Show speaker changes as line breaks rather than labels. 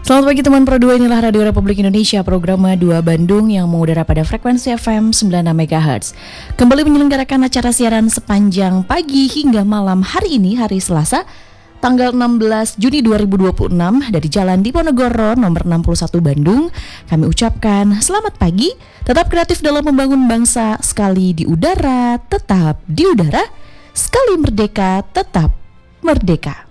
Selamat pagi teman Pro 2, inilah Radio Republik Indonesia, program 2 Bandung yang mengudara pada frekuensi FM 96 MHz. Kembali menyelenggarakan acara siaran sepanjang pagi hingga malam hari ini, hari Selasa, tanggal 16 Juni 2026 dari Jalan Diponegoro nomor 61 Bandung. Kami ucapkan selamat pagi, tetap kreatif dalam membangun bangsa, sekali di udara, tetap di udara, sekali merdeka, tetap merdeka.